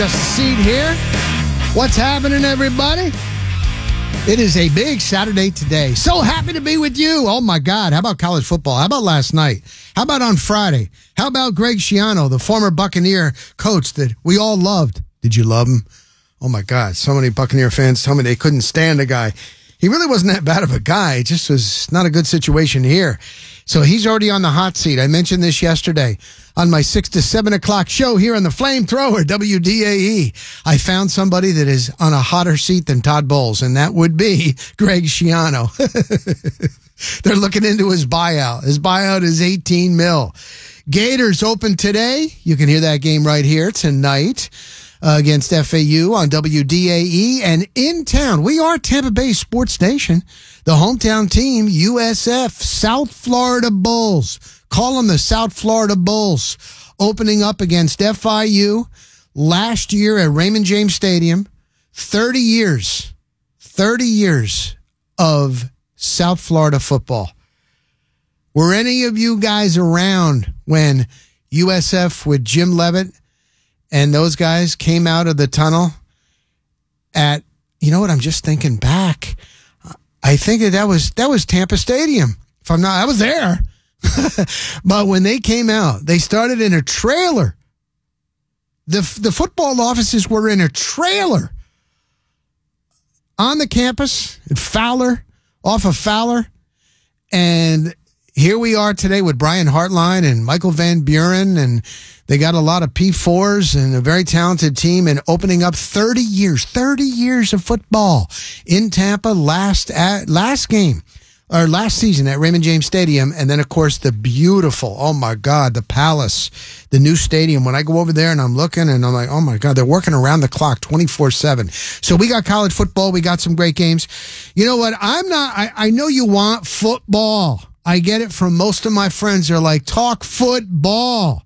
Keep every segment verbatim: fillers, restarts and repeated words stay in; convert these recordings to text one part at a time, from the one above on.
Just a seat here. What's happening, everybody? It is a big Saturday today. So happy to be with you. Oh, my God. How about college football? How about last night? How about on Friday? How about Greg Schiano, the former Buccaneer coach that we all loved? Did you love him? Oh, my God. So many Buccaneer fans told me they couldn't stand the guy. He really wasn't that bad of a guy. It just was not a good situation here. So he's already on the hot seat. I mentioned this yesterday on my six to seven o'clock show here on the Flamethrower, W D A E. I found somebody that is on a hotter seat than Todd Bowles, and that would be Greg Schiano. They're looking into his buyout. His buyout is eighteen mil. Gators open today. You can hear that game right here tonight uh, against F A U on W D A E. And in town, we are Tampa Bay Sports Station. The hometown team, U S F, South Florida Bulls. Call them the South Florida Bulls. Opening up against F I U last year at Raymond James Stadium. thirty years. thirty years of South Florida football. Were any of you guys around when U S F with Jim Leavitt and those guys came out of the tunnel at, you know what, I'm just thinking back. I think that, that was that was Tampa Stadium. If I'm not, I was there. But when they came out, they started in a trailer. The the football offices were in a trailer on the campus at Fowler, off of Fowler. And here we are today with Brian Hartline and Michael Van Buren, and they got a lot of P fours and a very talented team, and opening up thirty years, thirty years of football in Tampa last at, last game, or last season at Raymond James Stadium. And then, of course, the beautiful, oh, my God, the Palace, the new stadium. When I go over there and I'm looking and I'm like, oh, my God, they're working around the clock twenty-four seven. So we got college football. We got some great games. You know what? I'm not, I, I know you want football. I get it from most of my friends. They're like, talk football.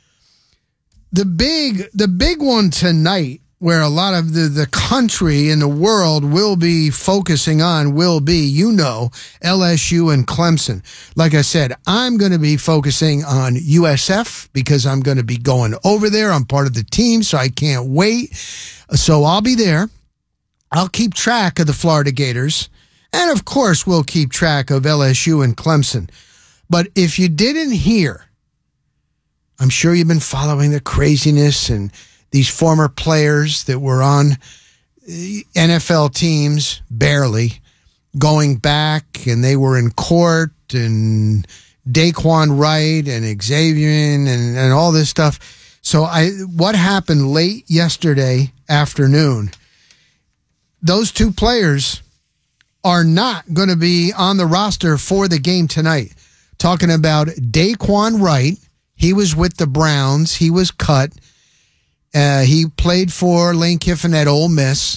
The big, the big one tonight, where a lot of the, the country and the world will be focusing on, will be, you know, L S U and Clemson. Like I said, I'm going to be focusing on U S F because I'm going to be going over there. I'm part of the team, so I can't wait. So I'll be there. I'll keep track of the Florida Gators. And, of course, we'll keep track of L S U and Clemson. But if you didn't hear, I'm sure you've been following the craziness and these former players that were on N F L teams, barely, going back, and they were in court, and Daquan Wright and Xavier and, and all this stuff. So I, what happened late yesterday afternoon, those two players are not going to be on the roster for the game tonight. Talking about Daquan Wright. He was with the Browns. He was cut. Uh, he played for Lane Kiffin at Ole Miss.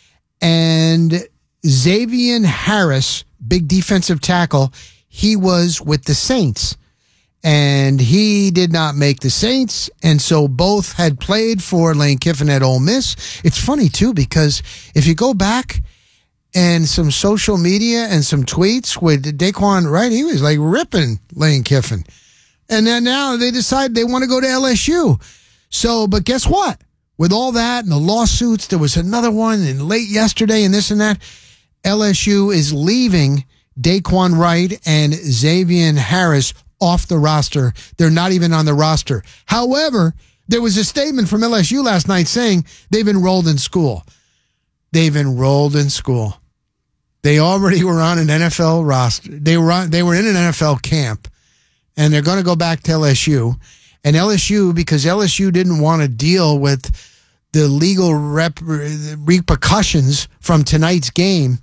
And Xavier Harris, big defensive tackle, he was with the Saints. And he did not make the Saints. And so both had played for Lane Kiffin at Ole Miss. It's funny, too, because if you go back and some social media and some tweets with Daquan Wright, he was like ripping Lane Kiffin. And then now they decide they want to go to L S U. So, but guess what? With all that and the lawsuits, there was another one and late yesterday and this and that. L S U is leaving Daquan Wright and Xavier Harris off the roster. They're not even on the roster. However, there was a statement from L S U last night saying they've enrolled in school. They've enrolled in school. They already were on an N F L roster. They were on, they were in an N F L camp, and they're going to go back to L S U. And L S U, because L S U didn't want to deal with the legal rep, repercussions from tonight's game.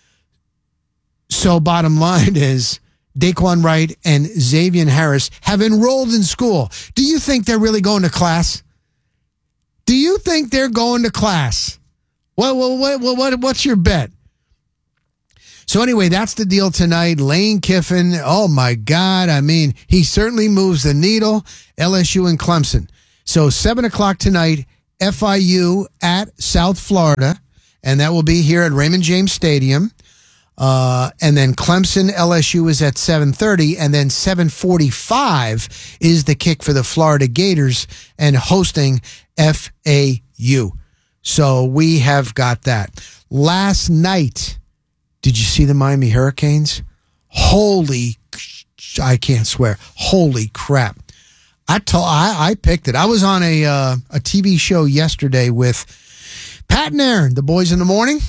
So bottom line is Daquan Wright and Xavier Harris have enrolled in school. Do you think they're really going to class? Do you think they're going to class? Well, well, what, what, what's your bet? So anyway, that's the deal tonight. Lane Kiffin, oh my God. I mean, he certainly moves the needle. L S U and Clemson. So seven o'clock tonight, F I U at South Florida. And that will be here at Raymond James Stadium. Uh, and then Clemson, L S U is at seven thirty. And then seven forty-five is the kick for the Florida Gators and hosting F A you. So we have got that. Last night, did you see the Miami Hurricanes? Holy, I can't swear. Holy crap. I told, I, I picked it. I was on a uh, a T V show yesterday with Pat and Aaron, the boys in the morning.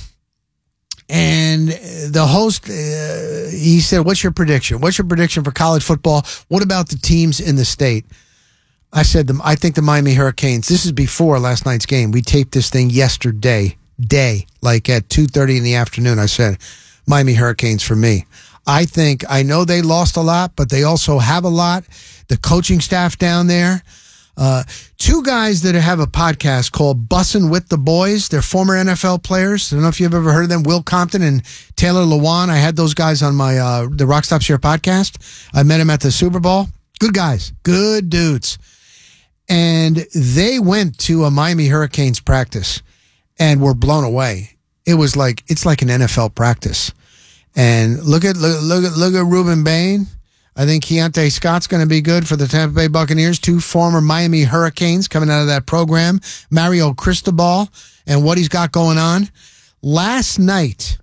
And the host, uh, he said, what's your prediction? What's your prediction for college football? What about the teams in the state? I said, I think the Miami Hurricanes, this is before last night's game. We taped this thing yesterday, day, like at two thirty in the afternoon. I said, Miami Hurricanes for me. I think, I know they lost a lot, but they also have a lot. The coaching staff down there. Uh, two guys that have a podcast called Bussin' with the Boys. They're former N F L players. I don't know if you've ever heard of them. Will Compton and Taylor Lewan. I had those guys on my uh, the Rock Stop Share podcast. I met them at the Super Bowl. Good guys. Good dudes. And they went to a Miami Hurricanes practice and were blown away. It was like, it's like an N F L practice. And look at, look, look at, look at Ruben Bain. I think Keontae Scott's going to be good for the Tampa Bay Buccaneers. Two former Miami Hurricanes coming out of that program. Mario Cristobal and what he's got going on. Last night,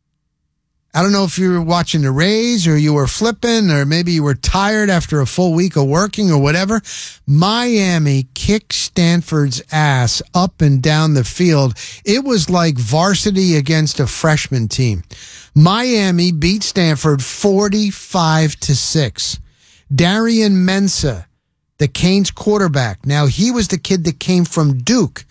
I don't know if you were watching the Rays or you were flipping or maybe you were tired after a full week of working or whatever. Miami kicked Stanford's ass up and down the field. It was like varsity against a freshman team. Miami beat Stanford forty-five to six. Darian Mensah, the Canes quarterback. Now, he was the kid that came from Duke.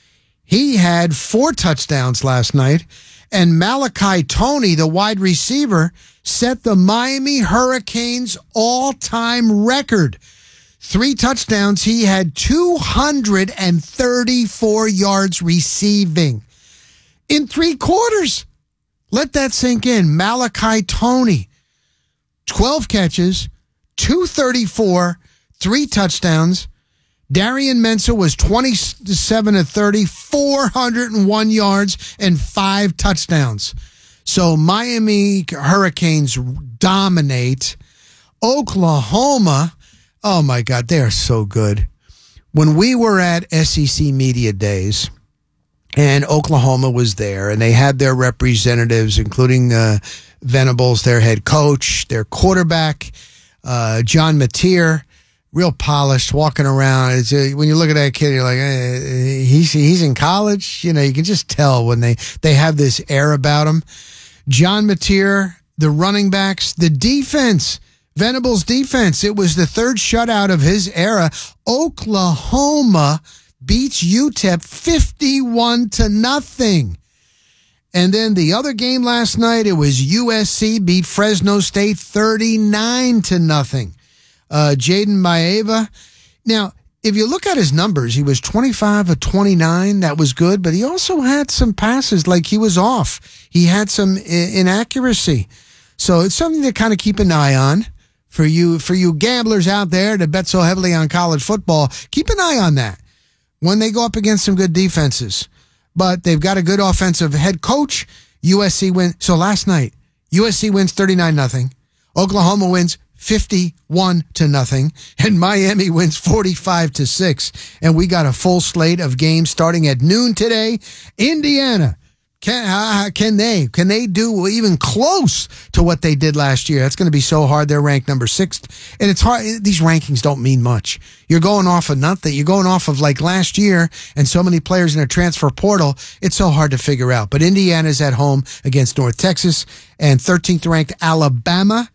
He had four touchdowns last night. And Malachi Toney, the wide receiver, set the Miami Hurricanes all-time record. Three touchdowns. He had two hundred thirty-four yards receiving in three quarters. Let that sink in. Malachi Toney, twelve catches, two thirty-four, three touchdowns. Darian Mensah was twenty-seven of thirty, four hundred one yards, and five touchdowns. So Miami Hurricanes dominate. Oklahoma, oh my God, they are so good. When we were at S E C Media Days, and Oklahoma was there, and they had their representatives, including uh, Venables, their head coach, their quarterback, uh, John Mateer, real polished, walking around. It's, uh, when you look at that kid, you're like, eh, he's he's in college. You know, you can just tell when they, they have this air about him. John Mateer, the running backs, the defense, Venables' defense. It was the third shutout of his era. Oklahoma beats U T E P fifty-one to nothing. And then the other game last night, it was U S C beat Fresno State thirty-nine to nothing. Uh, Jaden Maeva. Now, if you look at his numbers, he was twenty-five of twenty-nine. That was good, but he also had some passes like he was off. He had some I- inaccuracy. So it's something to kind of keep an eye on for you, for you gamblers out there that bet so heavily on college football. Keep an eye on that when they go up against some good defenses. But they've got a good offensive head coach. U S C wins. So last night, U S C wins thirty-nine nothing. Oklahoma wins fifty-one to nothing, and Miami wins forty-five to six. And we got a full slate of games starting at noon today. Indiana, can uh, can they can they do even close to what they did last year? That's going to be so hard. They're ranked number six, and it's hard. These rankings don't mean much. You're going off of nothing. You're going off of like last year, and so many players in a transfer portal. It's so hard to figure out. But Indiana's at home against North Texas, and thirteenth ranked Alabama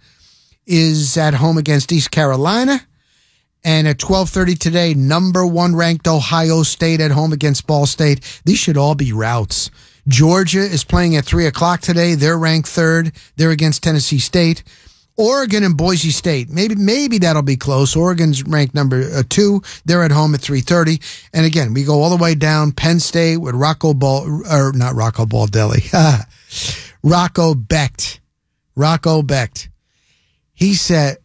is at home against East Carolina. And at twelve thirty today, number one ranked Ohio State at home against Ball State. These should all be routes. Georgia is playing at three o'clock today. They're ranked third. They're against Tennessee State. Oregon and Boise State. Maybe maybe that'll be close. Oregon's ranked number uh, two. They're at home at three thirty. And again, we go all the way down. Penn State with Rocco Ball, or not Rocco Baldelli. Rocco Becht. Rocco Becht. He set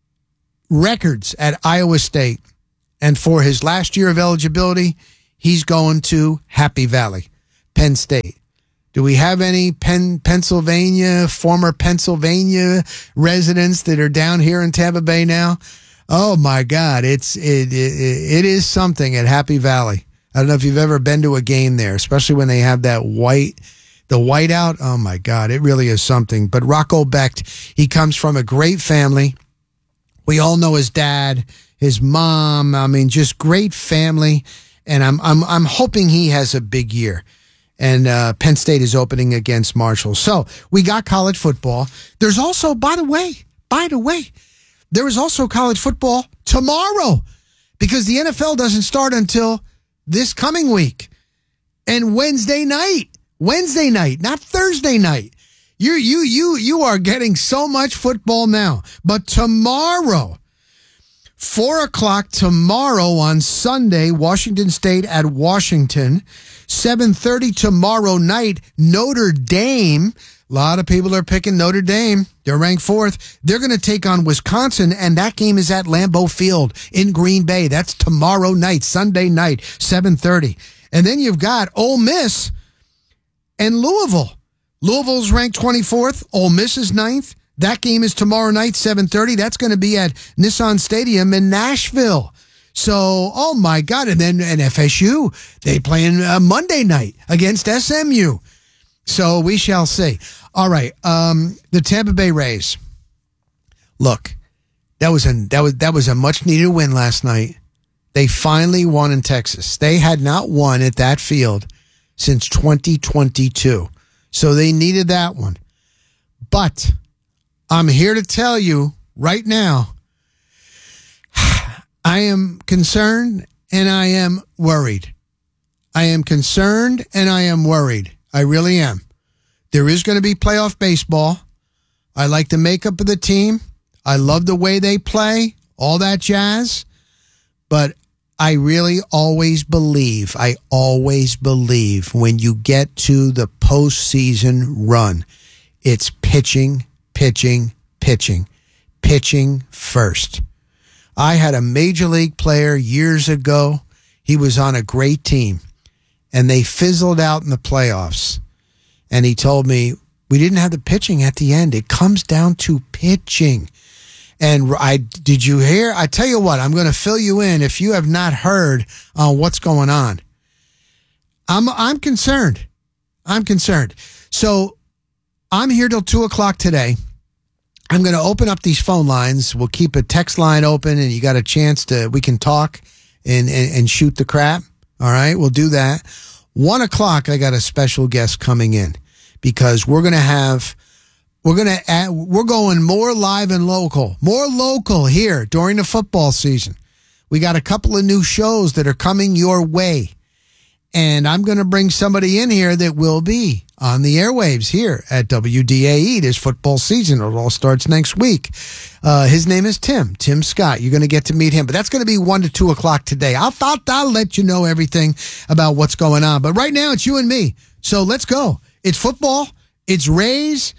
records at Iowa State. And for his last year of eligibility, he's going to Happy Valley, Penn State. Do we have any Penn, Pennsylvania, former Pennsylvania residents that are down here in Tampa Bay now? Oh my God, it's it it, it is something at Happy Valley. I don't know if you've ever been to a game there, especially when they have that white, the whiteout. Oh my God, it really is something. But Rocco Becht, he comes from a great family. We all know his dad, his mom. I mean, just great family. And I'm I'm I'm hoping he has a big year. And uh, Penn State is opening against Marshall. So we got college football. There's also, by the way, by the way, there is also college football tomorrow because the N F L doesn't start until this coming week. And Wednesday night, Wednesday night, not Thursday night. You you you you are getting so much football now. But tomorrow, four o'clock tomorrow on Sunday, Washington State at Washington. seven thirty tomorrow night, Notre Dame. A lot of people are picking Notre Dame. They're ranked fourth. They're going to take on Wisconsin, and that game is at Lambeau Field in Green Bay. That's tomorrow night, Sunday night, seven thirty. And then you've got Ole Miss and Louisville. Louisville's ranked twenty-fourth. Ole Miss is ninth. That game is tomorrow night, seven thirty. That's going to be at Nissan Stadium in Nashville. So, oh my God. And then and F S U, they play in uh, Monday night against S M U. So we shall see. All right. Um, the Tampa Bay Rays. Look, that was a, that was, that was a much needed win last night. They finally won in Texas. They had not won at that field since twenty twenty-two. So they needed that one. But I'm here to tell you right now, I am concerned and I am worried. I am concerned and I am worried. I really am. There is going to be playoff baseball. I like the makeup of the team. I love the way they play, all that jazz. But I really always believe, I always believe when you get to the postseason run, it's pitching, pitching, pitching, pitching first. I had a major league player years ago. He was on a great team, and they fizzled out in the playoffs. And he told me, we didn't have the pitching at the end. It comes down to pitching. And I did you hear? I tell you what, I'm going to fill you in if you have not heard on uh, what's going on. I'm I'm concerned. I'm concerned. So I'm here till two o'clock today. I'm going to open up these phone lines. We'll keep a text line open, and you got a chance to, we can talk and, and, and shoot the crap. All right, we'll do that. One o'clock, I got a special guest coming in because we're going to have, we're going to add, we're going more live and local, more local here during the football season. We got a couple of new shows that are coming your way. And I'm going to bring somebody in here that will be on the airwaves here at W D A E this football season. It all starts next week. Uh, his name is Tim, Tim Scott. You're going to get to meet him, but that's going to be one to two o'clock today. I thought I'll let you know everything about what's going on, but right now it's you and me. So let's go. It's football. It's Rays.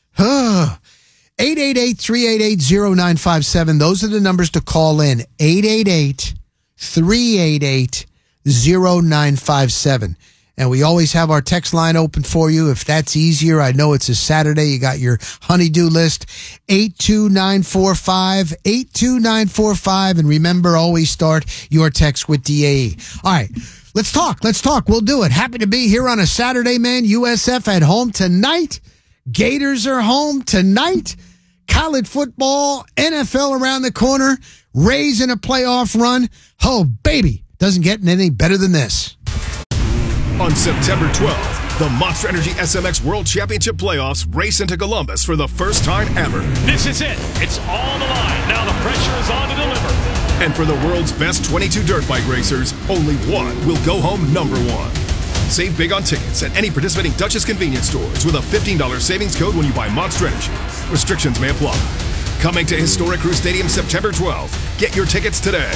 eight eight eight, three eight eight, zero nine five seven. Those are the numbers to call in. eight eight eight, three eight eight, zero nine five seven. And we always have our text line open for you. If that's easier, I know it's a Saturday. You got your honeydew list, eight two nine four five, eight two nine four five. And remember, always start your text with D A E. All right, let's talk. Let's talk. We'll do it. Happy to be here on a Saturday, man. U S F at home tonight. Gators are home tonight. College football, N F L around the corner. Rays in a playoff run. Oh, baby. Doesn't get any better than this. On September twelfth, the Monster Energy S M X World Championship Playoffs race into Columbus for the first time ever. This is it. It's all on the line. Now the pressure is on to deliver. And for the world's best twenty-two dirt bike racers, only one will go home number one. Save big on tickets at any participating Dutchess convenience stores with a fifteen dollars savings code when you buy Monster Energy. Restrictions may apply. Coming to Historic Crew Stadium September twelfth. Get your tickets today.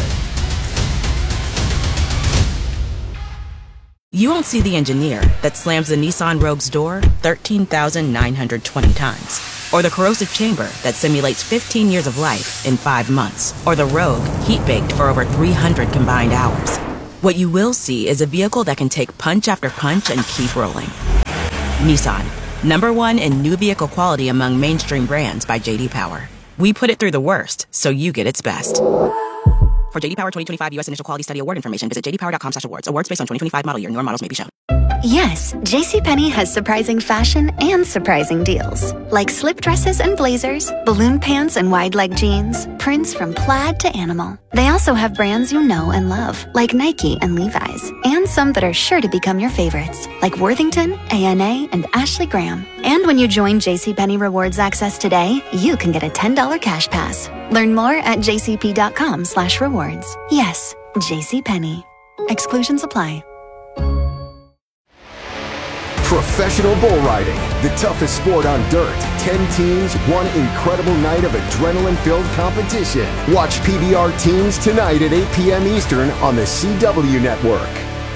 You won't see the engineer that slams the Nissan Rogue's door thirteen thousand nine hundred twenty times. Or the corrosive chamber that simulates fifteen years of life in five months. Or the Rogue heat-baked for over three hundred combined hours. What you will see is a vehicle that can take punch after punch and keep rolling. Nissan, number one in new vehicle quality among mainstream brands by J D Power. We put it through the worst, so you get its best. For J D Power twenty twenty-five U S Initial Quality Study Award information, visit j d power dot com slash awards. Awards based on twenty twenty-five model year. Newer models may be shown. Yes, JCPenney has surprising fashion and surprising deals. Like slip dresses and blazers, balloon pants and wide leg jeans, prints from plaid to animal. They also have brands you know and love, like Nike and Levi's, and some that are sure to become your favorites, like Worthington, A N A, and Ashley Graham. And when you join JCPenney Rewards Access today, you can get a ten dollars cash pass. Learn more at jcp.com slash rewards. Yes, JCPenney. Exclusions apply. Professional bull riding, the toughest sport on dirt. Ten teams, one incredible night of adrenaline-filled competition. Watch P B R Teams tonight at eight p.m. Eastern on the C W Network.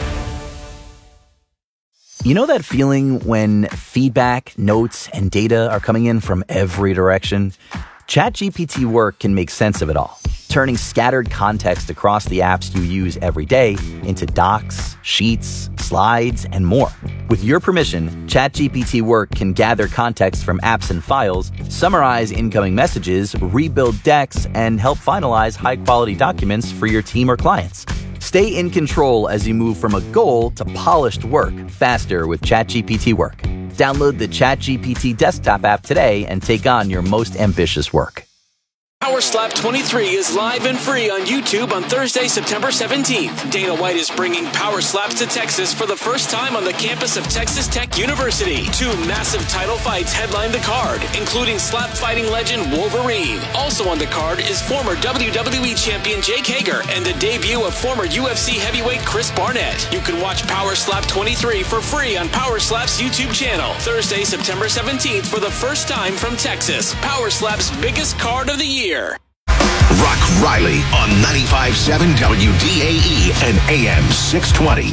You know that feeling when feedback, notes, and data are coming in from every direction? ChatGPT Work can make sense of it all, turning scattered context across the apps you use every day into docs, sheets, slides, and more. With your permission, ChatGPT Work can gather context from apps and files, summarize incoming messages, rebuild decks, and help finalize high-quality documents for your team or clients. Stay in control as you move from a goal to polished work faster with ChatGPT Work. Download the ChatGPT desktop app today and take on your most ambitious work. Power Slap twenty-three is live and free on YouTube on Thursday, September seventeenth. Dana White is bringing Power Slaps to Texas for the first time on the campus of Texas Tech University. Two massive title fights headline the card, including slap fighting legend Wolverine. Also on the card is former W W E champion Jake Hager and the debut of former U F C heavyweight Chris Barnett. You can watch Power Slap twenty-three for free on Power Slap's YouTube channel. Thursday, September seventeenth for the first time from Texas. Power Slap's biggest card of the year. Rock Riley on ninety-five point seven W D A E and A M six twenty.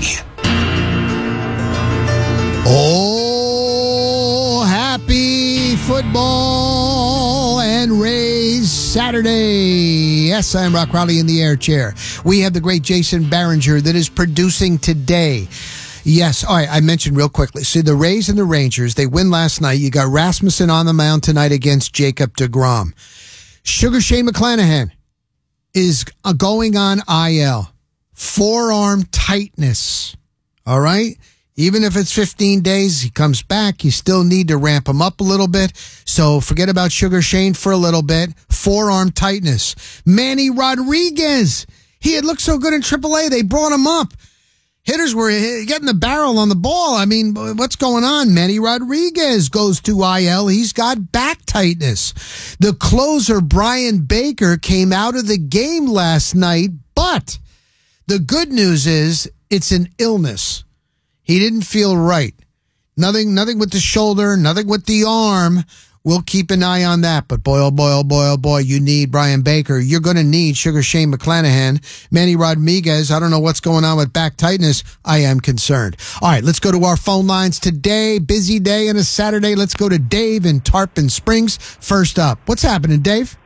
Oh, happy football and Rays Saturday. Yes, I am Rock Riley in the air chair. We have the great Jason Barringer that is producing today. Yes, all right, I mentioned real quickly. See, the Rays and the Rangers, they win last night. You got Rasmussen on the mound tonight against Jacob deGrom. Sugar Shane McClanahan is going on I L. Forearm tightness. All right? Even if it's fifteen days, he comes back. You still need to ramp him up a little bit. So forget about Sugar Shane for a little bit. Forearm tightness. Manny Rodriguez. He had looked so good in triple A. They brought him up. Hitters were getting the barrel on the ball. I mean, what's going on? Manny Rodriguez goes to I L. He's got back tightness. The closer, Brian Baker, came out of the game last night, but the good news is it's an illness. He didn't feel right. Nothing, nothing with the shoulder, nothing with the arm. We'll keep an eye on that. But boy, oh boy, oh boy, oh boy, you need Brian Baker. You're going to need Sugar Shane McClanahan. Manny Rodriguez, I don't know what's going on with back tightness. I am concerned. All right, let's go to our phone lines today. Busy day and a Saturday. Let's go to Dave in Tarpon Springs. First up, what's happening, Dave?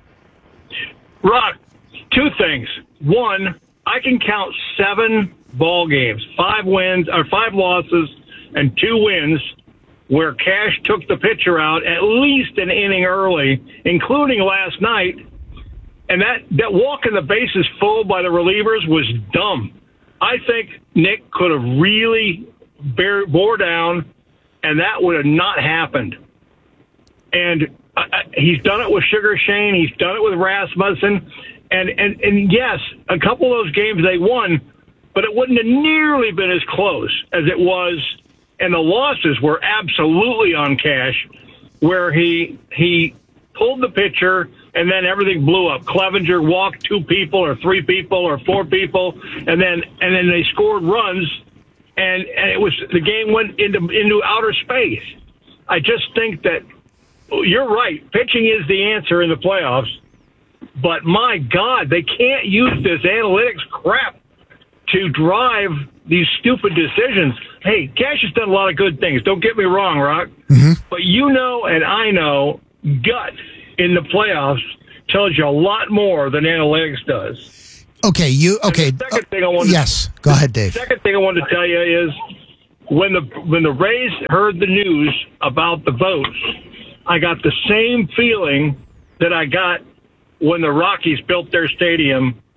Rock, two things. One, I can count seven ball games, five wins or five losses and two wins, where Cash took the pitcher out at least an inning early, including last night. And that, that walk in the bases full by the relievers was dumb. I think Nick could have really bear, bore down, and that would have not happened. And uh, he's done it with Sugar Shane. He's done it with Rasmussen. And, and, and yes, a couple of those games they won, but it wouldn't have nearly been as close as it was. And the losses were absolutely on Cash, where he he pulled the pitcher and then everything blew up. Clevenger walked two people or three people or four people, and then and then they scored runs, and, and it was the game went into into outer space. I just think that you're right. Pitching is the answer in the playoffs, but my God, they can't use this analytics crap to drive these stupid decisions. Hey, Cash has done a lot of good things. Don't get me wrong, Rock. Mm-hmm. But you know and I know gut in the playoffs tells you a lot more than analytics does. Okay, you okay. And the second thing I wanted yes, go ahead, Dave. The second thing I wanted to tell you is when the when the Rays heard the news about the votes, I got the same feeling that I got when the Rockies built their stadium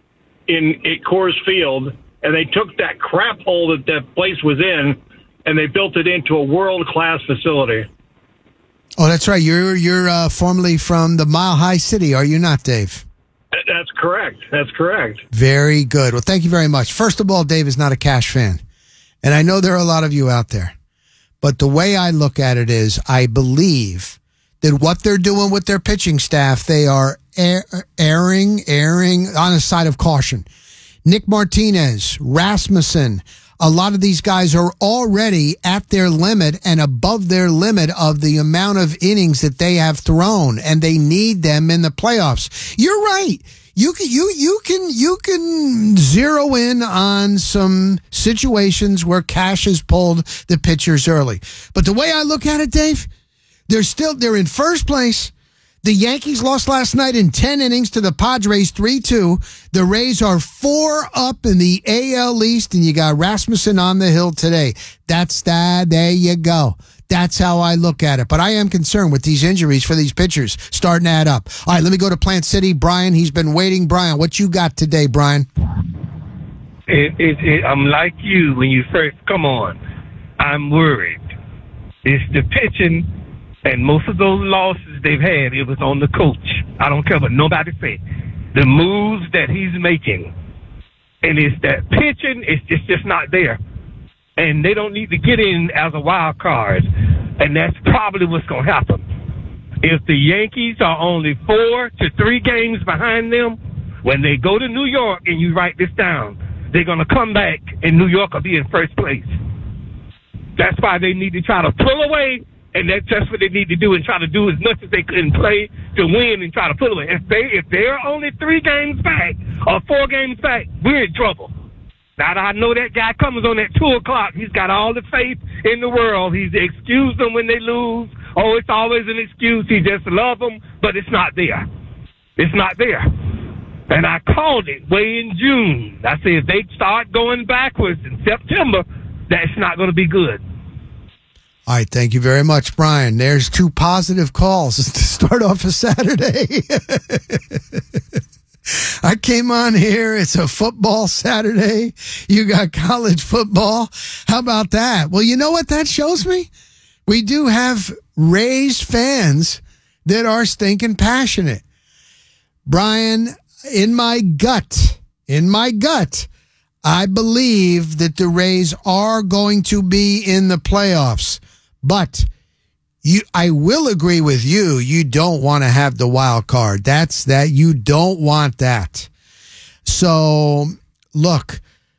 in at Coors Field, and they took that crap hole that that place was in, and they built it into a world-class facility. Oh, that's right. You're you're uh, formerly from the Mile High City, are you not, Dave? That's correct. That's correct. Very good. Well, thank you very much. First of all, Dave is not a Cash fan, and I know there are a lot of you out there. But the way I look at it is I believe that what they're doing with their pitching staff, they are air, erring, erring on the side of caution. Nick Martinez, Rasmussen, a lot of these guys are already at their limit and above their limit of the amount of innings that they have thrown, and they need them in the playoffs. You're right. You can you you can you can zero in on some situations where Cash has pulled the pitchers early. But the way I look at it, Dave, they're still they're in first place. The Yankees lost last night in ten innings to the Padres three two. The Rays are four up in the A L East, and you got Rasmussen on the hill today. That's that. There you go. That's how I look at it. But I am concerned with these injuries for these pitchers starting to add up. All right, let me go to Plant City. Brian, he's been waiting. Brian, what you got today, Brian? It, it, it, I'm like you when you first come on. I'm worried. It's the pitching, and most of those losses they've had, it was on the coach. I don't care what nobody say. The moves that he's making, and it's that pitching, it's just, just not there. And they don't need to get in as a wild card. And that's probably what's going to happen. If the Yankees are only four to three games behind them, when they go to New York, and you write this down, they're going to come back, and New York will be in first place. That's why they need to try to pull away, and that's just what they need to do, and try to do as much as they can play to win and try to pull away. If, they, if they're only three games back or four games back, we're in trouble. Now, I know that guy comes on at two o'clock. He's got all the faith in the world. He's excused them when they lose. Oh, it's always an excuse. He just loves them, but it's not there. It's not there. And I called it way in June. I said, if they start going backwards in September, that's not going to be good. All right, thank you very much, Brian. There's two positive calls to start off a Saturday. I came on here. It's a football Saturday. You got college football. How about that? Well, you know what that shows me? We do have Rays fans that are stinking passionate. Brian, in my gut, in my gut, I believe that the Rays are going to be in the playoffs. But you, I will agree with you. You don't want to have the wild card. That's that. You don't want that. So, look,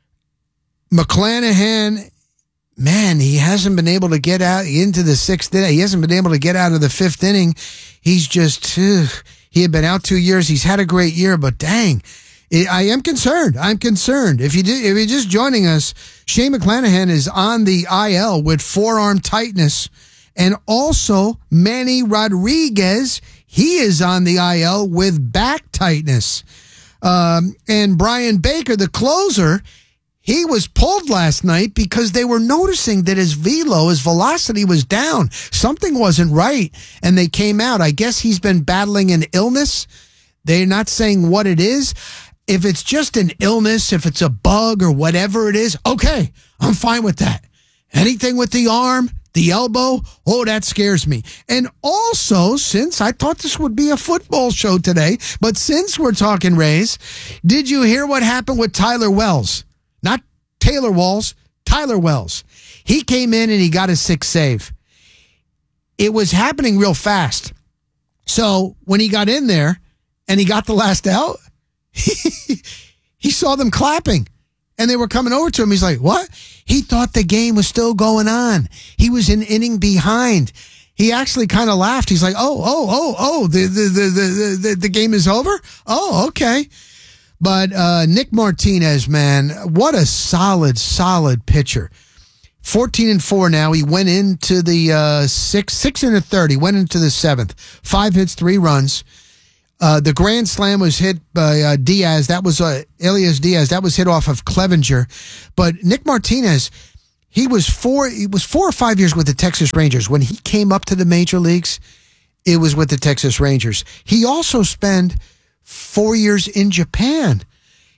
McClanahan, man, he hasn't been able to get out into the sixth inning. He hasn't been able to get out of the fifth inning. He's just, ugh, he had been out two years. He's had a great year, but dang, I am concerned. I'm concerned. If you did, if you're just joining us, Shane McClanahan is on the I L with forearm tightness. And also, Manny Rodriguez, he is on the I L with back tightness. Um, and Brian Baker, the closer, he was pulled last night because they were noticing that his velo, his velocity was down. Something wasn't right, and they came out. I guess he's been battling an illness. They're not saying what it is. If it's just an illness, if it's a bug or whatever it is, okay, I'm fine with that. Anything with the arm, the elbow, oh, that scares me. And also, since I thought this would be a football show today, but since we're talking Rays, did you hear what happened with Tyler Wells? Not Taylor Walls, Tyler Wells. He came in and he got a sixth save. It was happening real fast. So when he got in there and he got the last out, he, he saw them clapping. And they were coming over to him. He's like, what? He thought the game was still going on. He was an inning behind. He actually kind of laughed. He's like, oh, oh, oh, oh, the, the, the, the, the, the game is over? Oh, okay. But uh, Nick Martinez, man, what a solid, solid pitcher. fourteen and four now. He went into the uh, six, six and a third. He went into the seventh. Five hits, three runs. Uh, the grand slam was hit by uh, Diaz. That was uh, Elias Diaz. That was hit off of Clevenger. But Nick Martinez, he was four. He was four or five years with the Texas Rangers. When he came up to the major leagues, it was with the Texas Rangers. He also spent four years in Japan.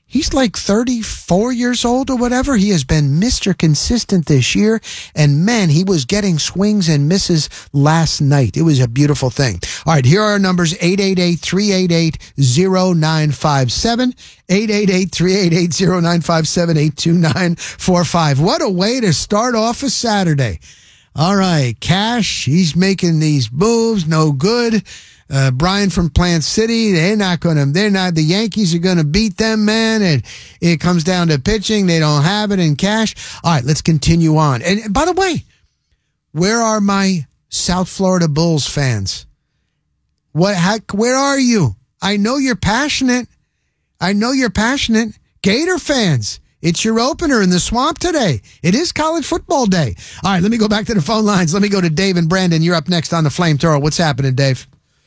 He's like thirty-four years old or whatever. He has been Mister Consistent this year. And, man, he was getting swings and misses last night. It was a beautiful thing. All right, here are our numbers, eight eight eight, three eight eight, zero nine five seven, eight eight eight, three eight eight, zero nine five seven, eight two nine four five. What a way to start off a Saturday. All right, Cash, he's making these moves, no good. Uh, Brian from Plant City, they're not going to, they're not, the Yankees are going to beat them, man. And it comes down to pitching. They don't have it in Cash. All right, let's continue on. And by the way, where are my South Florida Bulls fans? What, how, where are you? I know you're passionate. I know you're passionate. Gator fans, it's your opener in the Swamp today. It is college football day. All right, let me go back to the phone lines. Let me go to Dave and Brandon. You're up next on the Flamethrower. What's happening, Dave?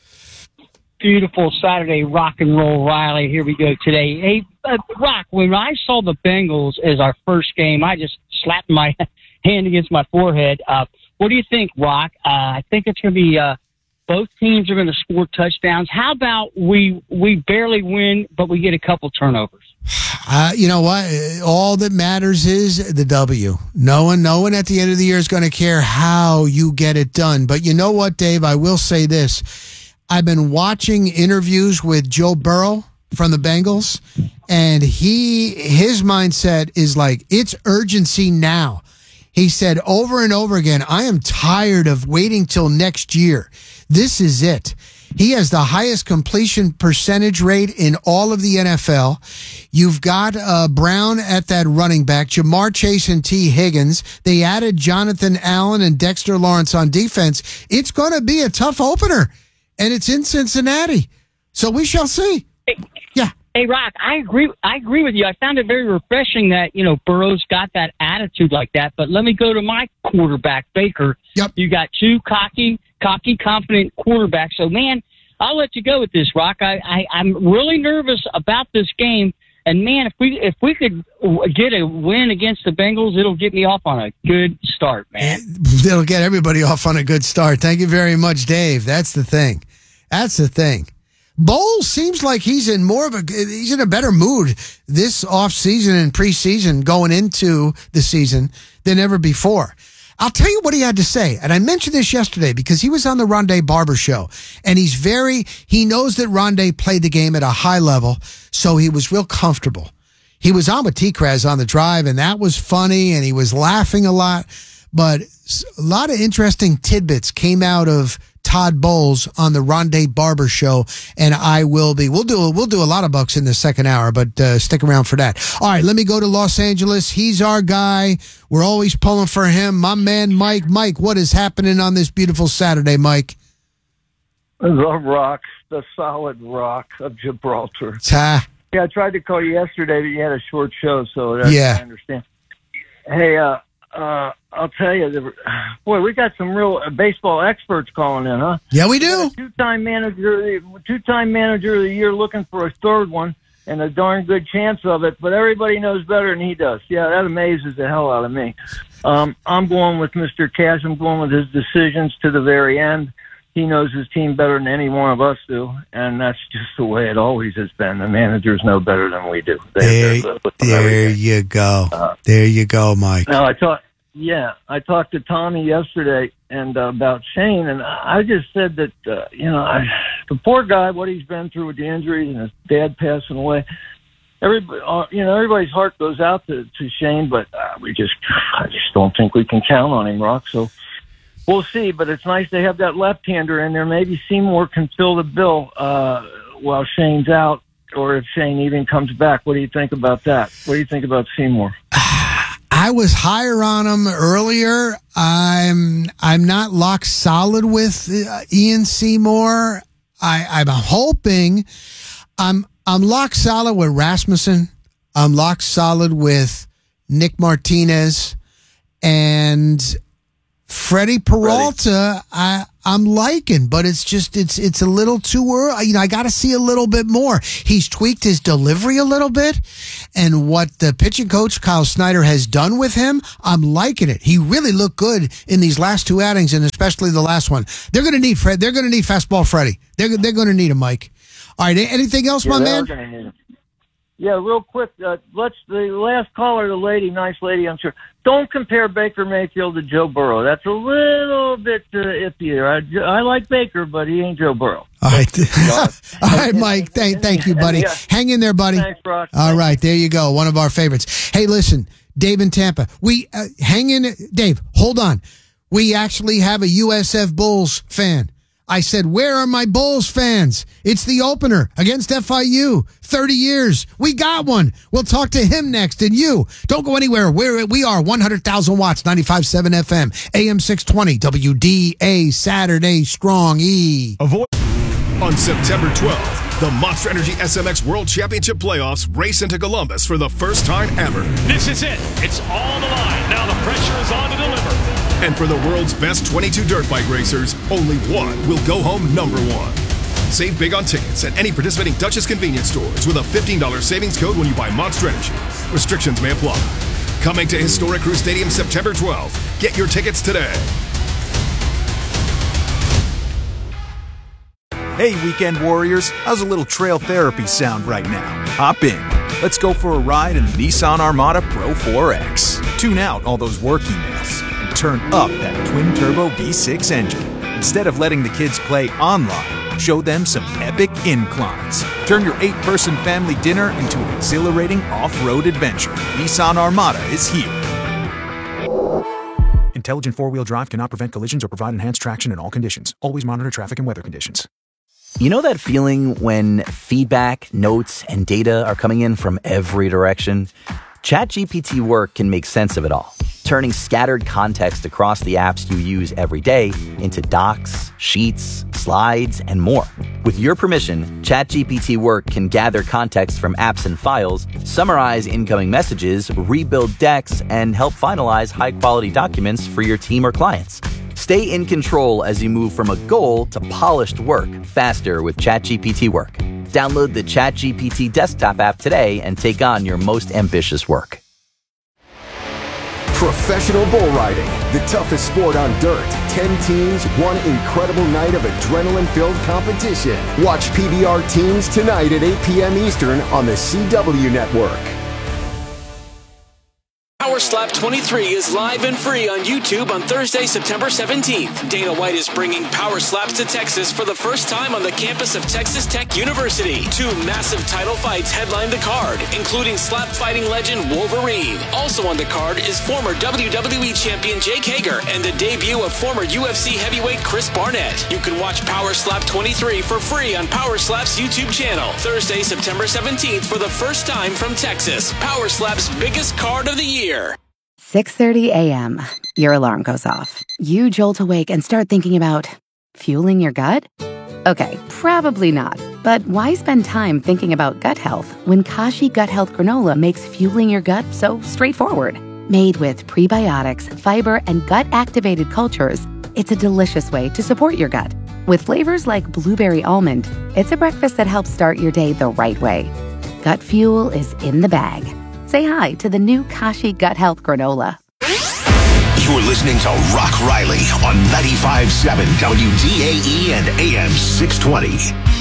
Beautiful Saturday rock and roll, Riley. Here we go today. Hey, uh, Rock, when I saw the Bengals as our first game, I just slapped my hand against my forehead. Uh, what do you think, Rock? Uh, I think it's going to be uh, both teams are going to score touchdowns. How about we we barely win, but we get a couple turnovers? Uh, you know what? All that matters is the W. No one, no one at the end of the year is going to care how you get it done. But you know what, Dave? I will say this. I've been watching interviews with Joe Burrow from the Bengals, and he his mindset is like, it's urgency now. He said over and over again, I am tired of waiting till next year. This is it. He has the highest completion percentage rate in all of the N F L. You've got uh, Brown at that running back, Jamar Chase and T. Higgins. They added Jonathan Allen and Dexter Lawrence on defense. It's going to be a tough opener. And it's in Cincinnati, so we shall see. Hey, yeah. Hey, Rock, I agree. I agree with you. I found it very refreshing that you know Burrow's got that attitude like that. But let me go to my quarterback, Baker. Yep. You got two cocky, cocky, confident quarterbacks. So, man, I'll let you go with this, Rock. I, I I'm really nervous about this game. And man, if we if we could get a win against the Bengals, it'll get me off on a good start, man. It'll get everybody off on a good start. Thank you very much, Dave. That's the thing. That's the thing. Bowles seems like he's in more of a he's in a better mood this off season and preseason going into the season than ever before. I'll tell you what he had to say, and I mentioned this yesterday because he was on the Rondé Barber show, and he's very, he knows that Rondé played the game at a high level, so he was real comfortable. He was on with T-Kraz on the drive, and that was funny, and he was laughing a lot, but a lot of interesting tidbits came out of Todd Bowles on the Rondé Barber show, and I will be. We'll do we'll do a lot of bucks in the second hour, but uh, stick around for that. All right, let me go to Los Angeles. He's our guy. We're always pulling for him. My man, Mike. Mike, what is happening on this beautiful Saturday, Mike? The rock, the solid rock of Gibraltar. Ta. Yeah, I tried to call you yesterday, but you had a short show, so that's, yeah. I understand. Hey, uh, uh, I'll tell you, boy, we got some real baseball experts calling in, huh? Yeah, we do. We two-time manager, two-time manager of the year, looking for a third one, and a darn good chance of it. But everybody knows better than he does. Yeah, that amazes the hell out of me. Um, I'm going with Mister Cash. I'm going with his decisions to the very end. He knows his team better than any one of us do, and that's just the way it always has been. The managers know better than we do. They, there there you go. Uh, there you go, Mike. Now, I talked, yeah, I talked to Tommy yesterday and uh, about Shane, and I just said that, uh, you know, I, the poor guy, what he's been through with the injuries and his dad passing away, everybody, uh, you know, everybody's heart goes out to, to Shane, but uh, we just, I just don't think we can count on him, Rock, so... We'll see, but it's nice to have that left-hander in there. Maybe Seymour can fill the bill uh, while Shane's out, or if Shane even comes back. What do you think about that? What do you think about Seymour? I was higher on him earlier. I'm I'm not locked solid with uh, Ian Seymour. I, I'm hoping I'm I'm locked solid with Rasmussen. I'm locked solid with Nick Martinez and Freddie Peralta. I, I'm liking, but it's just it's it's a little too early. You know, I got to see a little bit more. He's tweaked his delivery a little bit, and what the pitching coach Kyle Snyder has done with him, I'm liking it. He really looked good in these last two outings, and especially the last one. They're going to need Fred. They're going to need fastball Freddie. They're they're going to need him, Mike. All right. Anything else, yeah, my man? Gonna need him. Yeah, real quick. Uh, let's the last caller, the lady, nice lady, I'm sure. Don't compare Baker Mayfield to Joe Burrow. That's a little bit uh, iffier. I, I like Baker, but he ain't Joe Burrow. All right, all right, Mike. Thank, thank you, buddy. Yeah. Hang in there, buddy. Thanks, Brock. All right, there you go. One of our favorites. Hey, listen, Dave in Tampa. We uh, hang in, Dave. Hold on. We actually have a U S F Bulls fan. I said, where are my Bulls fans? It's the opener against F I U. thirty years. We got one. We'll talk to him next. And you, don't go anywhere. We're, we are one hundred thousand watts, ninety-five point seven F M, A M six twenty, W D A, Saturday Strong E. Avoid. On September twelfth, the Monster Energy S M X World Championship Playoffs race into Columbus for the first time ever. This is it. It's all the line. Now the pressure is on to deliver. And for the world's best twenty-two dirt bike racers, only one will go home number one. Save big on tickets at any participating Dutchess convenience stores with a fifteen dollars savings code when you buy Monster Energy. Restrictions may apply. Coming to Historic Crew Stadium September twelfth. Get your tickets today. Hey, Weekend Warriors, how's a little trail therapy sound right now? Hop in. Let's go for a ride in the Nissan Armada Pro four X. Tune out all those work emails and turn up that twin-turbo V six engine. Instead of letting the kids play online, show them some epic inclines. Turn your eight-person family dinner into an exhilarating off-road adventure. Nissan Armada is here. Intelligent four-wheel drive cannot prevent collisions or provide enhanced traction in all conditions. Always monitor traffic and weather conditions. You know that feeling when feedback, notes, and data are coming in from every direction? ChatGPT Work can make sense of it all, turning scattered context across the apps you use every day into docs, sheets, slides, and more. With your permission, ChatGPT Work can gather context from apps and files, summarize incoming messages, rebuild decks, and help finalize high-quality documents for your team or clients. Stay in control as you move from a goal to polished work faster with ChatGPT Work. Download the ChatGPT desktop app today and take on your most ambitious work. Professional bull riding, the toughest sport on dirt. Ten teams, one incredible night of adrenaline-filled competition. Watch P B R Teams tonight at eight p.m. Eastern on the C W Network. Power Slap twenty-three is live and free on YouTube on Thursday, September seventeenth. Dana White is bringing Power Slaps to Texas for the first time on the campus of Texas Tech University. Two massive title fights headline the card, including slap fighting legend Wolverine. Also on the card is former W W E champion Jake Hager and the debut of former U F C heavyweight Chris Barnett. You can watch Power Slap twenty-three for free on Power Slap's YouTube channel. Thursday, September seventeenth for the first time from Texas. Power Slap's biggest card of the year. six thirty a.m. Your alarm goes off. You jolt awake and start thinking about fueling your gut? Okay, probably not. But why spend time thinking about gut health when Kashi Gut Health Granola makes fueling your gut so straightforward? Made with prebiotics, fiber, and gut-activated cultures, it's a delicious way to support your gut. With flavors like blueberry almond, it's a breakfast that helps start your day the right way. Gut fuel is in the bag. Say hi to the new Kashi Gut Health Granola. You're listening to Rock Riley on ninety-five point seven W D A E and A M six twenty.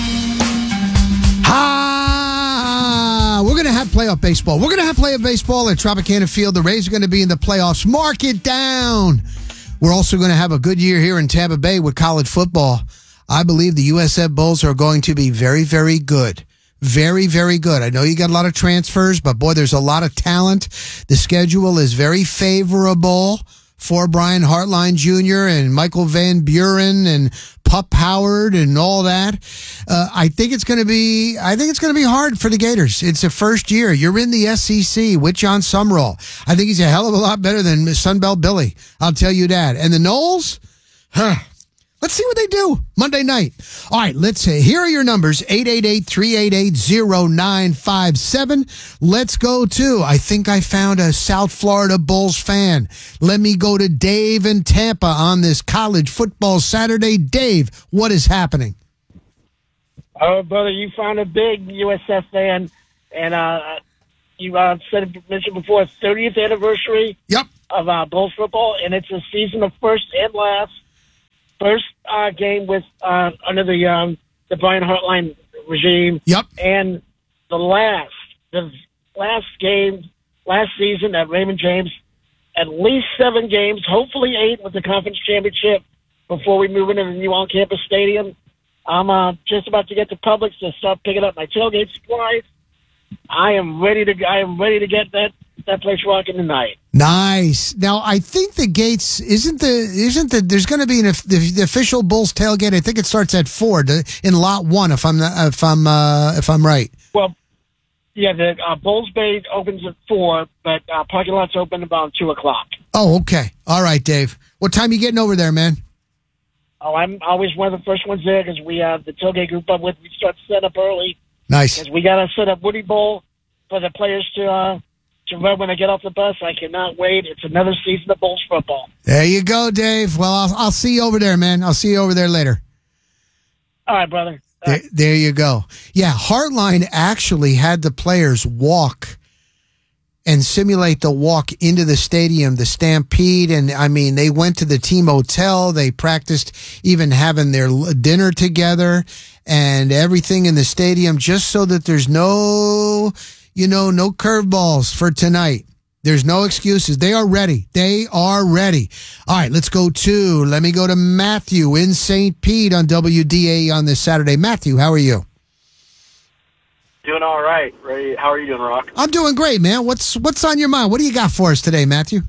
Ah, we're going to have playoff baseball. We're going to have playoff baseball at Tropicana Field. The Rays are going to be in the playoffs. Mark it down. We're also going to have a good year here in Tampa Bay with college football. I believe the U S F Bulls are going to be very, very good. Very, very good. I know you got a lot of transfers, but boy, there's a lot of talent. The schedule is very favorable for Brian Hartline Junior and Michael Van Buren and Pup Howard and all that. Uh, I think it's going to be, I think it's going to be hard for the Gators. It's the first year. You're in the S E C with John Sumrall. I think he's a hell of a lot better than Sunbelt Billy. I'll tell you that. And the Knowles, huh. Let's see what they do Monday night. All right, let's see. Here are your numbers, eight eight eight, three eight eight, zero nine five seven. Let's go to, I think I found a South Florida Bulls fan. Let me go to Dave in Tampa on this college football Saturday. Dave, what is happening? Oh, brother, you found a big U S F fan, and uh, you uh, said mentioned before, thirtieth anniversary yep. of uh, Bulls football, and it's a season of first and last. First uh, game with uh, under the um, the Brian Hartline regime. Yep. And the last the last game, last season at Raymond James, at least seven games, hopefully eight with the conference championship before we move into the new on-campus stadium. I'm uh, just about to get to Publix to start picking up my tailgate supplies. I am ready to. I am ready to get that, that place rocking tonight. Nice. Now, I think the gates isn't the isn't the there's going to be an the, the official Bulls tailgate. I think it starts at four to, in lot one. If I'm not, if I'm uh, if I'm right. Well, yeah, the uh, Bulls Bay opens at four, but uh, parking lots open about two o'clock. Oh, okay. All right, Dave. What time are you getting over there, man? Oh, I'm always one of the first ones there because we have the tailgate group I'm with. We start to set up early. Nice. Because we got to set up Woody Bowl for the players to uh, to run when they get off the bus. I cannot wait. It's another season of Bulls football. There you go, Dave. Well, I'll, I'll see you over there, man. I'll see you over there later. All right, brother. There, there you go. Yeah, Heartline actually had the players walk and simulate the walk into the stadium, the Stampede. And, I mean, they went to the team hotel. They practiced even having their dinner together and everything in the stadium just so that there's no, you know, no curveballs for tonight. There's no excuses. They are ready. They are ready. All right, let's go to, let me go to Matthew in Saint Pete on W D A E on this Saturday. Matthew, how are you? Doing all right. Ray, how are you doing, Rock? I'm doing great, man. What's what's on your mind? What do you got for us today, Matthew?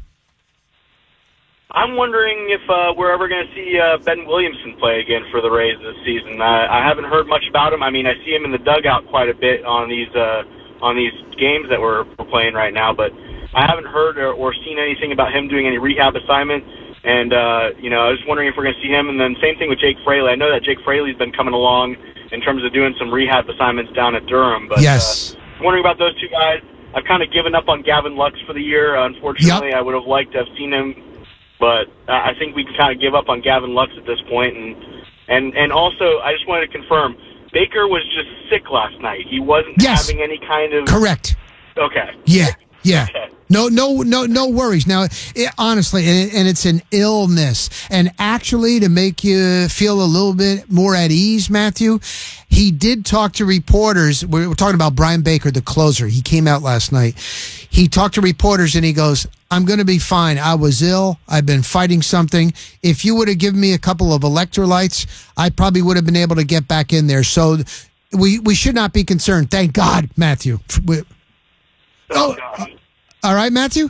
I'm wondering if uh, we're ever going to see uh, Ben Williamson play again for the Rays this season. Uh, I haven't heard much about him. I mean, I see him in the dugout quite a bit on these uh, on these games that we're, we're playing right now, but I haven't heard or, or seen anything about him doing any rehab assignment. And, uh, you know, I was wondering if we're going to see him. And then same thing with Jake Fraley. I know that Jake Fraley's been coming along in terms of doing some rehab assignments down at Durham. But yes. uh, I'm wondering about those two guys. I've kind of given up on Gavin Lux for the year. Uh, unfortunately, yep. I would have liked to have seen him. But uh, I think we can kind of give up on Gavin Lux at this point. And, and, and also, I just wanted to confirm, Baker was just sick last night. He wasn't yes. having any kind of... Correct. Okay. Yeah, yeah. Okay. No, no, no, no worries. Now, it, honestly, and, and it's an illness. And actually, to make you feel a little bit more at ease, Matthew, he did talk to reporters. We're, we're talking about Brian Baker, the closer. He came out last night. He talked to reporters and he goes, I'm going to be fine. I was ill. I've been fighting something. If you would have given me a couple of electrolytes, I probably would have been able to get back in there. So we, we should not be concerned. Thank God, Matthew. We, oh, all right, Matthew?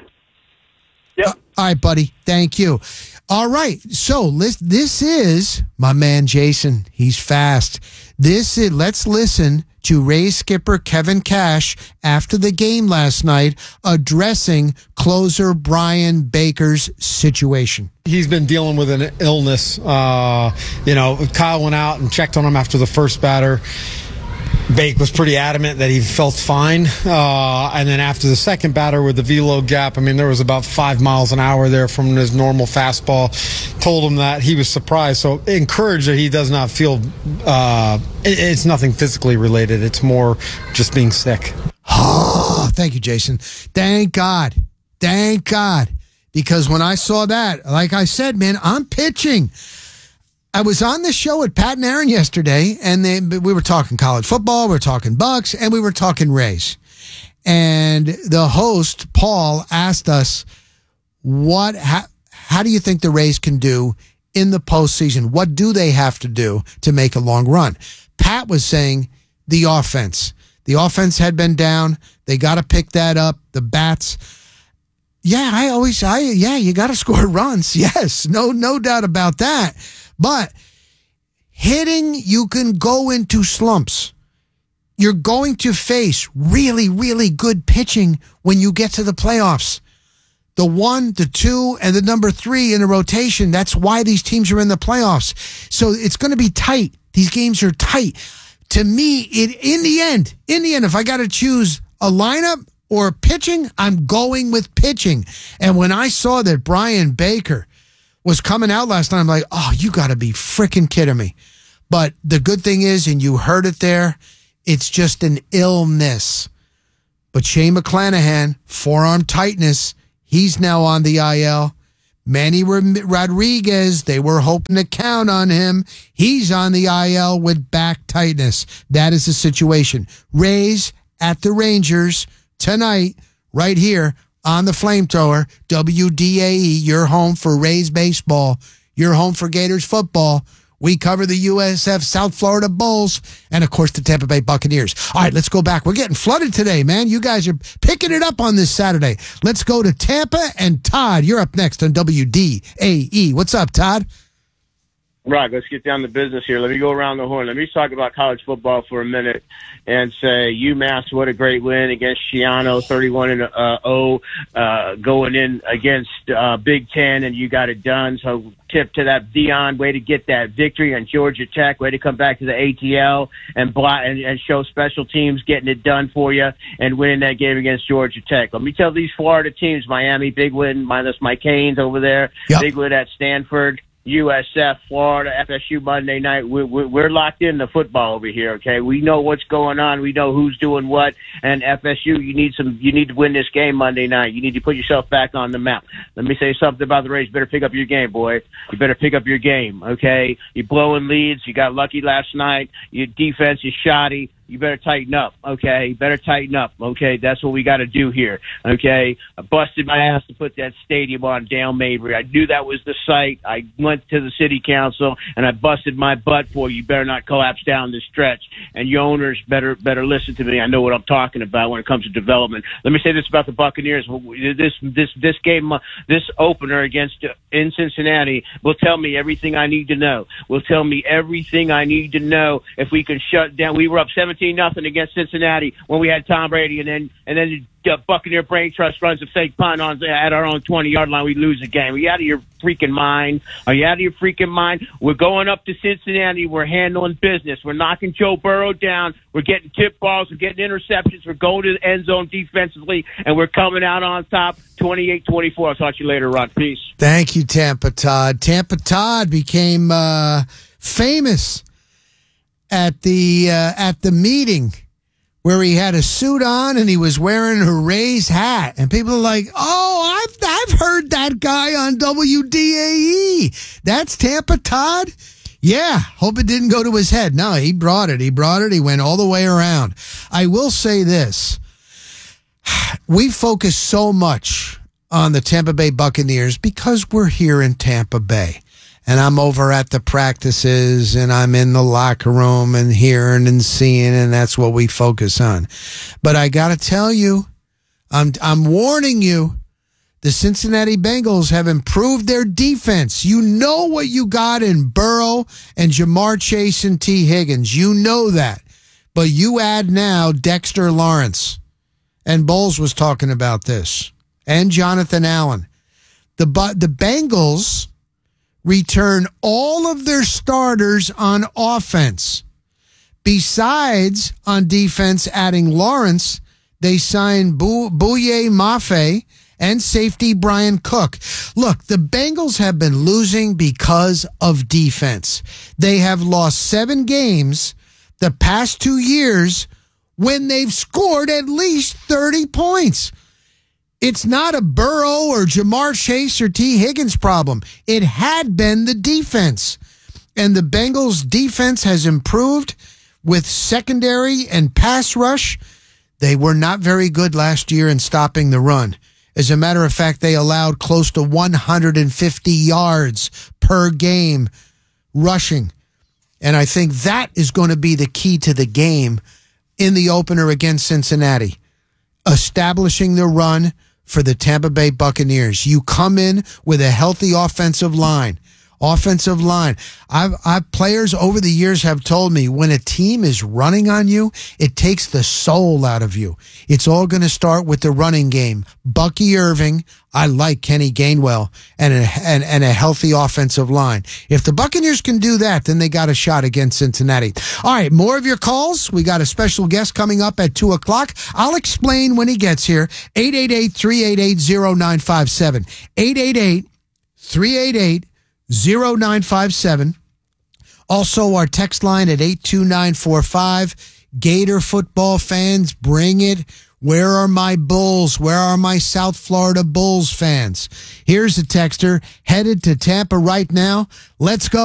Yep. Uh, all right, buddy. Thank you. All right. So this, this is my man, Jason. He's fast. This is, let's listen to Rays skipper Kevin Cash after the game last night addressing closer Brian Baker's situation. He's been dealing with an illness. Uh, you know, Kyle went out and checked on him after the first batter. Bake was pretty adamant that he felt fine. Uh, and then after the second batter with the velo gap, I mean, there was about five miles an hour there from his normal fastball. Told him that he was surprised. So encouraged that he does not feel, uh, it, it's nothing physically related. It's more just being sick. Oh, thank you, Jason. Thank God. Thank God. Because when I saw that, like I said, man, I'm pitching. I was on the show with Pat and Aaron yesterday, and they, we were talking college football, we were talking Bucks, and we were talking Rays. And the host, Paul, asked us, "What? How, how do you think the Rays can do in the postseason? What do they have to do to make a long run?" Pat was saying the offense. The offense had been down. They got to pick that up. The bats. Yeah, I always, I yeah, you got to score runs. Yes, no, no doubt about that. But hitting, you can go into slumps. You're going to face really, really good pitching when you get to the playoffs. The one, the two, and the number three in the rotation. That's why these teams are in the playoffs. So it's going to be tight. These games are tight. To me, it in the end, in the end, if I got to choose a lineup or pitching, I'm going with pitching. And when I saw that Brian Baker was coming out last night, I'm like, oh, you got to be freaking kidding me. But the good thing is, and you heard it there, it's just an illness. But Shane McClanahan, forearm tightness, he's now on the I L. Manny Rodriguez, they were hoping to count on him. He's on the I L with back tightness. That is the situation. Rays at the Rangers tonight, right here on the Flamethrower, W D A E, your home for Rays baseball, your home for Gators football. We cover the U S F South Florida Bulls and, of course, the Tampa Bay Buccaneers. All right, let's go back. We're getting flooded today, man. You guys are picking it up on this Saturday. Let's go to Tampa, and Todd, you're up next on W D A E. What's up, Todd? Right, let's get down to business here. Let me go around the horn. Let me talk about college football for a minute and say UMass, what a great win against Schiano, thirty-one and oh, uh, going in against uh, Big Ten, and you got it done. So tip to that Dion, way to get that victory, and Georgia Tech, way to come back to the A T L and, bl- and, and show special teams getting it done for you and winning that game against Georgia Tech. Let me tell these Florida teams, Miami, big win, minus my Canes over there, yep. Big win at Stanford. U S F, Florida, F S U Monday night. We're, we're locked into football over here. Okay, we know what's going on. We know who's doing what. And F S U, you need some. You need to win this game Monday night. You need to put yourself back on the map. Let me say something about the Rays. You better pick up your game, boy. You better pick up your game. Okay, you're blowing leads. You got lucky last night. Your defense is shoddy. You better tighten up, okay? You better tighten up, okay? That's what we got to do here, okay? I busted my ass to put that stadium on Dale Mabry. I knew that was the site. I went to the city council, and I busted my butt for you. You better not collapse down the stretch. And your owners better better listen to me. I know what I'm talking about when it comes to development. Let me say this about the Buccaneers. This this this game, this opener against uh, in Cincinnati will tell me everything I need to know. Will tell me everything I need to know if we can shut down. We were up seventeen nothing against Cincinnati when we had Tom Brady, and then and then the Buccaneer Brain Trust runs a fake punt on at our own twenty-yard line. We lose the game. Are you out of your freaking mind? Are you out of your freaking mind? We're going up to Cincinnati. We're handling business. We're knocking Joe Burrow down. We're getting tip balls. We're getting interceptions. We're going to the end zone defensively, and we're coming out on top twenty-eight twenty-four. I'll talk to you later, Ron. Peace. Thank you, Tampa Todd. Tampa Todd became uh, famous at the uh, at the meeting where he had a suit on and he was wearing a Rays hat, and people are like, "Oh, I've I've heard that guy on W D A E. That's Tampa Todd." Yeah, hope it didn't go to his head. No, he brought it. He brought it. He went all the way around. I will say this: we focus so much on the Tampa Bay Buccaneers because we're here in Tampa Bay. And I'm over at the practices, and I'm in the locker room and hearing and seeing, and that's what we focus on. But I got to tell you, I'm I'm warning you, the Cincinnati Bengals have improved their defense. You know what you got in Burrow and Jamar Chase and T. Higgins. You know that. But you add now Dexter Lawrence, and Bowles was talking about this, and Jonathan Allen. The the Bengals return all of their starters on offense. Besides, on defense, adding Lawrence, they signed Bouye Mafe and safety Brian Cook. Look, the Bengals have been losing because of defense. They have lost seven games the past two years when they've scored at least thirty points. It's not a Burrow or Jamar Chase or T. Higgins problem. It had been the defense. And the Bengals' defense has improved with secondary and pass rush. They were not very good last year in stopping the run. As a matter of fact, they allowed close to one hundred fifty yards per game rushing. And I think that is going to be the key to the game in the opener against Cincinnati. Establishing the run for the Tampa Bay Buccaneers. You come in with a healthy offensive line. Offensive line. I've, I've players over the years have told me when a team is running on you, it takes the soul out of you. It's all going to start with the running game. Bucky Irving, I like Kenny Gainwell, and a, and, and a healthy offensive line. If the Buccaneers can do that, then they got a shot against Cincinnati. All right, more of your calls. We got a special guest coming up at two o'clock. I'll explain when he gets here. eight eight eight, three eight eight, zero nine five seven. eight eight eight, three eight eight, zero nine five seven. Also, our text line at eight two nine four five. Gator football fans, bring it. Where are my Bulls? Where are my South Florida Bulls fans? Here's a texter headed to Tampa right now. Let's go.